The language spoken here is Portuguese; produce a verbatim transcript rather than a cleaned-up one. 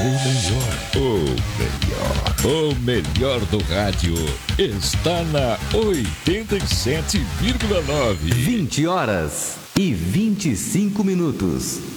O melhor, o melhor, o melhor do rádio está na oitenta e sete vírgula nove. vinte horas e vinte e cinco minutos.